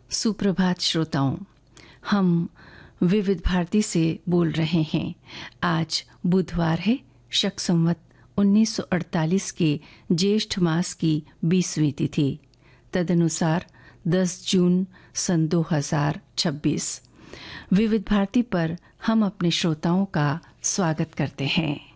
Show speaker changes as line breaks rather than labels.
सुप्रभात श्रोताओं, हम विविध भारती से बोल रहे हैं। आज बुधवार है, शक संवत 1948 के ज्येष्ठ मास की 20वीं तिथि, तदनुसार 10 जून सन 2026। विविध भारती पर हम अपने श्रोताओं का स्वागत करते हैं।